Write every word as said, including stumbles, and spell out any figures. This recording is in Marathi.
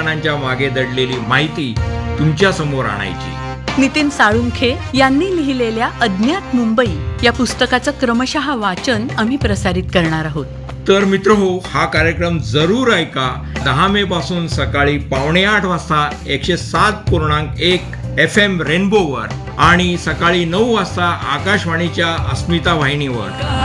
ठिकाणांच्या मागे दडलेली माहिती तुमच्या समोर आणायची. नितीन साळुंखे यांनी लिहिलेल्या अज्ञात मुंबई या पुस्तकाचं क्रमशः वाचन आम्ही प्रसारित करणार आहोत. तर मित्रहो, हा कार्यक्रम जरूर ऐका. दहा मे पासून सकाळी पावणे आठ वाजता एकशे सात पूर्णांक एक एफ एम रेनबोवर आणि सकाळी नऊ वाजता आकाशवाणीच्या अस्मिता वाहिनीवर.